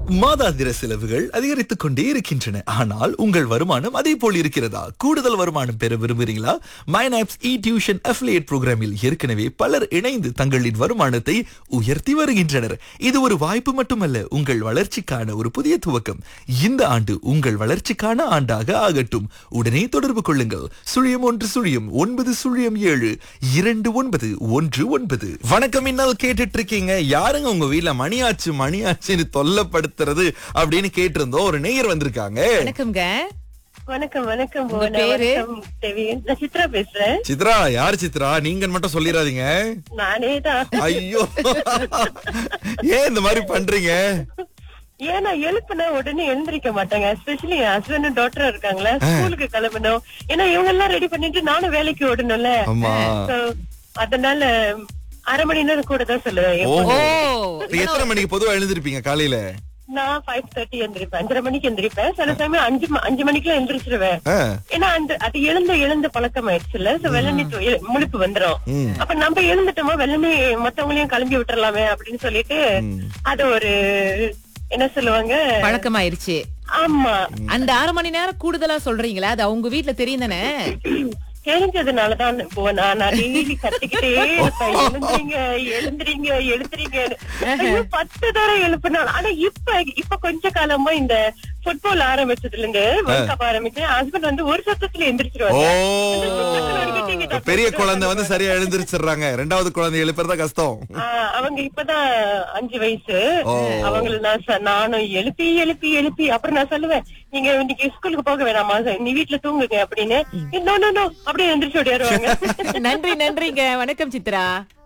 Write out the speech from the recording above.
மாதாந்திர செலவுகள் அதிகரித்துக் கொண்டே இருக்கின்றன. ஆனால் உங்கள் வருமானம் அதே போல் இருக்கிறதா? கூடுதல் வருமானம் பெற விரும்புகிறீங்களா? மைனாப்ஸ் இ டியூஷன் அஃபிலியேட் புரோகிராமில் ஏற்கனவே பலர் இணைந்து தங்களின் வருமானத்தை உயர்த்தி வருகின்றனர். இது ஒரு வாய்ப்பு மட்டுமல்ல, உங்கள் வளர்ச்சிக்கான ஒரு புதிய துவக்கம். இந்த ஆண்டு உங்கள் வளர்ச்சிக்கான ஆண்டாக ஆகட்டும். உடனே தொடர்பு கொள்ளுங்கள். 0117292919. வணக்கம், இன்னல் கேட்டுட்டு இருக்கீங்க. யாருங்க உங்க வீட்ல மணியாச்சுன்னு தொல்லப்படுத்துறது அப்படின்னு கேட்டிருந்தோம். ஒரு நேயர் வந்திருக்காங்க. வணக்கம்ங்க. வணக்கம் வணக்கம் உங்க பேரு? நான் சித்ரா பேசுறேன். சித்ரா, யாரு சித்ரா? நீங்க மட்டும் சொல்லிடாதீங்க. நானே தான். ஐயோ, ஏன் இந்த மாதிரி பண்றீங்க? ஏன்னா எழுப்புனா உடனே எழுந்திருக்க மாட்டாங்க. எஸ்பெஷலி என் ஹஸ்பண்ட் டாக்டர் இருக்காங்களா, ஸ்கூலுக்கு கிளம்பணும். ஏன்னா இவங்க எல்லாம் ரெடி பண்ணிட்டு நானும் வேலைக்கு ஓடணும்ல. ஆமா. So, அதனால அரை மணி நேரம் கூட தான் சொல்லுவேன். ஓ, ஓ, எத்தனை மணிக்கு பொதுவா எழுந்திருப்பீங்க காலையில? நான் 5:30 எந்திரிப்பேன். 5:30 மணிக்கு எந்திரிப்பேன். சில சமயம் 5 மணிக்கெல்லாம் எந்திரிச்சிருவேன். ஏன்னா அது எழுந்த பழக்கம் ஆயிடுச்சுல்ல. வெள்ளனே முழிப்பு வந்துரும். அப்ப நம்ம எழுந்துட்டோமா வெள்ளனே மத்தவங்களையும் கிளம்பி விட்டுறலாமே அப்படின்னு சொல்லிட்டு அது ஒரு என்ன சொல்லுவாங்க, பழக்கமாயிருச்சு. ஆமா. அந்த 1/2 மணி நேரம் கூடுதலா சொல்றீங்களா? அது அவங்க வீட்ல தெரியும் தானே? தெரிஞ்சதுனாலதான் நான் டெய்லி கத்திக்கிட்டே இருப்பேன். எழுந்துறீங்க 10 தடவை எழுப்பினாலும். ஆனா இப்ப கொஞ்ச காலமா இந்த ஃபுட்பால் ஆரம்பிச்சதுலங்க, வேர்ல்ட் கப் ஆரம்பிச்சு ஹஸ்பண்ட் வந்து ஒரு சத்தத்துல எந்திரிச்சிருவாங்க. பெரிய குழந்தை வந்து சரியா எழுந்திருச்சிடுறாங்க. ரெண்டாவது குழந்தை எழுப்புறதா கஷ்டம். அவங்க இப்பதான் 5 வயசு. அவங்கள நானும் எழுப்பி அப்புறம் நான் சொல்லுவேன், நீங்க இன்னைக்கு ஸ்கூலுக்கு போக வேணாமா, நீ வீட்டுல தூங்குங்க அப்படின்னு. அப்படியே எந்திரிச்சு ஓடியாருவாங்க. நன்றிங்க. வணக்கம் சித்ரா.